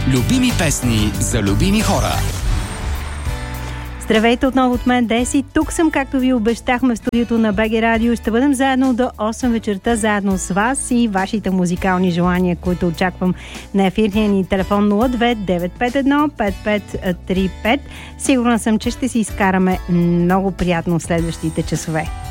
Любими песни за любими хора. Здравейте отново от мен, Деси. Тук съм, както ви обещахме, в студиото на БГ Радио. Ще бъдем заедно до 8 вечерта, заедно с вас и вашите музикални желания, които очаквам на ефирния ни телефон 02-951-5535. Сигурна съм, че ще си изкараме много приятно в следващите часове.